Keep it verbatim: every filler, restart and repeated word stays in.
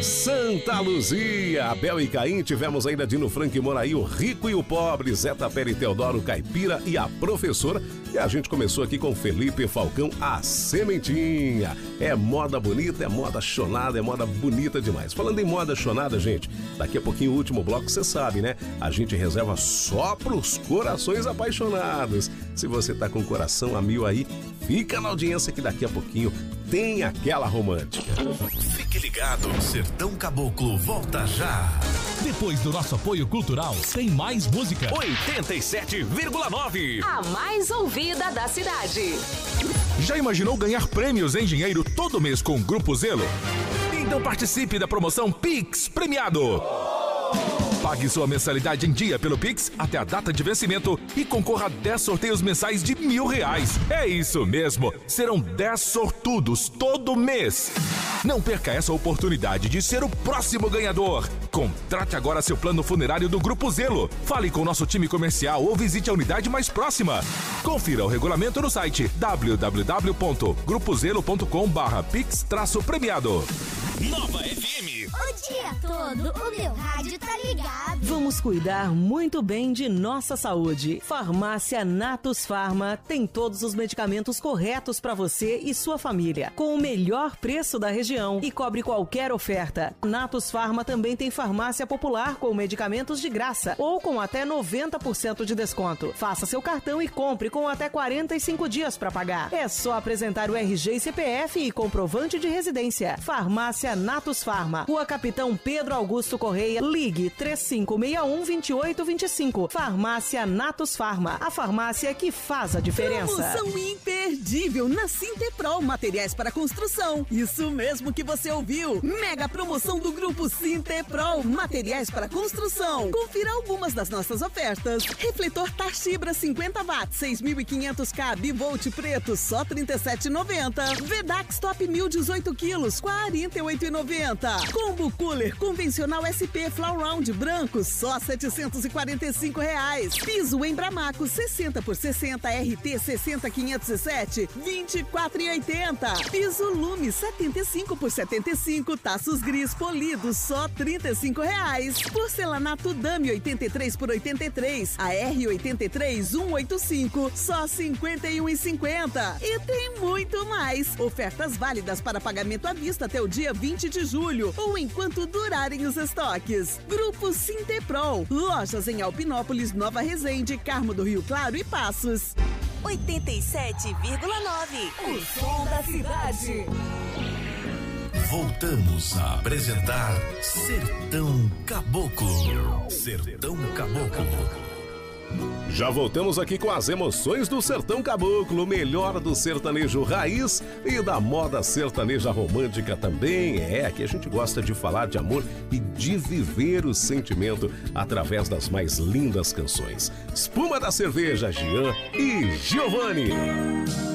Santa Luzia, Abel e Caim, tivemos ainda Dino Frank e Moraí, o Rico e o Pobre, Zé Tapera e Teodoro Caipira e a Professora. E a gente começou aqui com Felipe Falcão, a Sementinha. É moda bonita, é moda chonada, é moda bonita demais. Falando em moda chonada, gente, daqui a pouquinho o último bloco, você sabe, né? A gente reserva só pros corações apaixonados. Se você tá com o coração a mil aí, fica na audiência que daqui a pouquinho tem aquela romântica. Fique ligado, Sertão Caboclo volta já. Depois do nosso apoio cultural, tem mais música. oitenta e sete vírgula nove. A mais ouvida da cidade. Já imaginou ganhar prêmios em dinheiro todo mês com o Grupo Zelo? Então participe da promoção Pix Premiado. Pague sua mensalidade em dia pelo Pix até a data de vencimento e concorra a dez sorteios mensais de mil reais. É isso mesmo, serão dez sortudos todo mês. Não perca essa oportunidade de ser o próximo ganhador. Contrate agora seu plano funerário do Grupo Zelo. Fale com o nosso time comercial ou visite a unidade mais próxima. Confira o regulamento no site w w w ponto grupo zelo ponto com barra pix premiado. Nova F M. O dia todo o meu rádio tá ligado. Vamos cuidar muito bem de nossa saúde. Farmácia Natus Farma tem todos os medicamentos corretos para você e sua família, com o melhor preço da região e cobre qualquer oferta. Natus Farma também tem farmácia popular com medicamentos de graça ou com até noventa por cento de desconto. Faça seu cartão e compre com até quarenta e cinco dias para pagar. É só apresentar o R G e C P F e comprovante de residência. Farmácia Natus Farma, Rua Capitão Pedro Augusto Correia, ligue três cinco seis um, dois oito dois cinco. Farmácia Natus Farma, a farmácia que faz a diferença. Promoção imperdível na Sinteprol, materiais para construção. Isso mesmo que você ouviu. Mega promoção do Grupo Sinteprol, materiais para construção. Confira algumas das nossas ofertas. Refletor Tachibra cinquenta watts, seis mil e quinhentos K, bivolt preto, só trinta e sete reais e noventa centavos. Vedax Top mil e dezoito quilos, quarenta e oito reais e noventa centavos. Combo Cooler convencional S P Flow Round branco, só setecentos e quarenta e cinco reais. Piso Embramaco sessenta por sessenta R T sessenta quinhentos e sete, vinte e quatro reais e oitenta centavos. Piso Lume setenta e cinco por setenta e cinco, taços gris polidos, só trinta e cinco reais. Porcelanato Dame oitenta e três por oitenta e três, A R oitenta e três cento e oitenta e cinco, só cinquenta e um reais e cinquenta centavos. E tem muito mais. Ofertas válidas para pagamento à vista até o dia vinte de julho ou enquanto durarem os estoques. Grupo Sinteprol, lojas em Alpinópolis, Nova Resende, Carmo do Rio Claro e Passos. oitenta e sete vírgula nove. O som da cidade. Voltamos a apresentar Sertão Caboclo. Sertão Caboclo. Já voltamos aqui com as emoções do Sertão Caboclo, o melhor do sertanejo raiz e da moda sertaneja romântica também. É, que a gente gosta de falar de amor e de viver o sentimento através das mais lindas canções. Espuma da Cerveja, Jean e Giovanni.